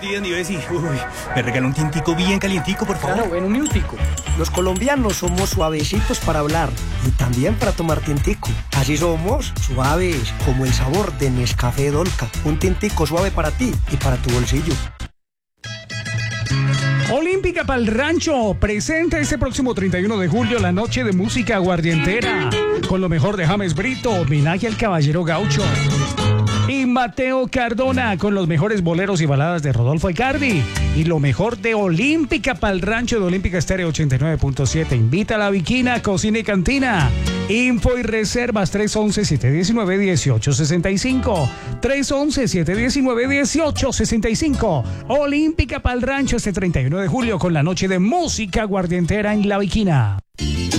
días, mi Bessie. Uy, me regaló un tintico bien calientico, por favor. Claro, bueno, un minutico. Los colombianos somos suavecitos para hablar y también para tomar tintico. Así somos, suaves, como el sabor de Nescafé Dolca. Un tintico suave para ti y para tu bolsillo. Olímpica Pal Rancho presenta este próximo 31 de julio la noche de música aguardientera con lo mejor de James Brito, homenaje al caballero gaucho, y Mateo Cardona con los mejores boleros y baladas de Rodolfo Icardi, y lo mejor de Olímpica Pal Rancho de Olímpica Estéreo 89.7. Invita a la Viquina, Cocina y Cantina. Info y reservas 311-719-1865. 311-719-1865. Olímpica Pal Rancho este 31 de julio con la noche de música aguardientera en la Viquina.